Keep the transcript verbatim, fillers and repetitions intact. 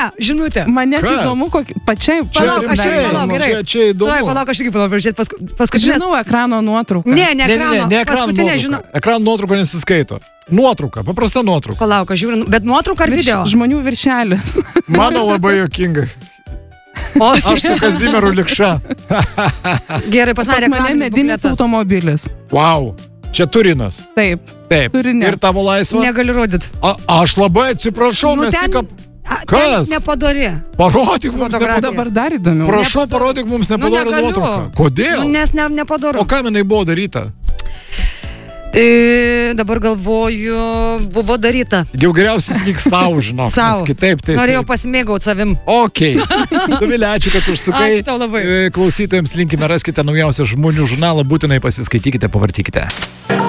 žinutė. Mane Kas? įdomu, kokį pačiai... Palauk, aš irgi palauk, gerai. Čia, čia įdomu. Tuoj, palauk, aš irgi palauk, žiūrėti pask paskutinės. Žinau ekrano nuotrauką. Ne, ne Ne, ne, ekrano. ne, ne ekrano Paskutinė, nuotrauka. žinau. Ekrano nuotrauka nesiskaito. Nuotrauka, paprasta nuotrauka. Palauk, aš žiūriu, bet nuotrauka ar Virš, video? žmonių viršelis. Mano labai juokinga. O, Aš su Kazimieru Likša. gerai, pas Pas mane mane reklaminis medinis bukletas. automobilis. Wow. Čia Turinas. Taip. Taip. Turinė. Ir tavo laisva. Negaliu rodyti. A, aš labai atsiprašau, mes tik... ap- a, Kas? ten nepadori. Parodyk mums Fotografija. nepadorą. Dabar dar įdomiau. Prašau, parodyk mums nepadorą negaliu. nuotrauką. Kodėl? Nu, nes ne, nepadoru. O kam jinai buvo daryta? E, dabar galvoju, buvo daryta. Jau geriausias vyk savo, žinok. Sau. Nes Kitaip, taip. Norėjau taip. pasimėgauti savim. Ok. Dovilė, ačiū, kad užsukai. Ačiū tau labai. E, Klausytojams linkime, raskite naujausią žmonių žurnalą, būtinai pasiskaitykite, pavartykite.